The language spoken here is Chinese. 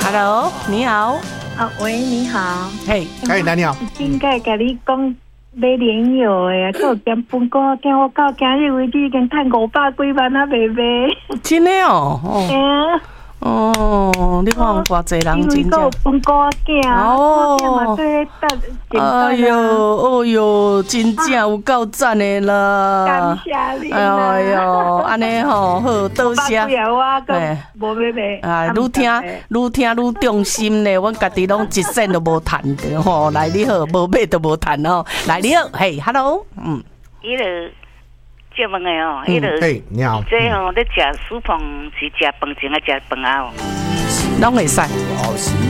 ，Hello， 你好。 喂，你好。 嘿， 你好。 应该跟你讲买莲友的啊，我点分过，惊我到今日为止已经赚500几万啊，妹妹。 真的哦。哦，你看有偌济人真正。 分过囝。哦。 哎呦，真正有够赞的啦！ 感谢你啦！ 哎呦，安尼吼，好，多谢。 无妹妹。 啊，愈听愈重心咧，阮家己拢一仙都无趁的吼。来你好，无买都无趁哦。来你好，嘿 ，Hello， 迄个借问的哦，迄个， 嘿，你好。 这吼，你食薯碰是食饭前还是食饭后？ 拢会使。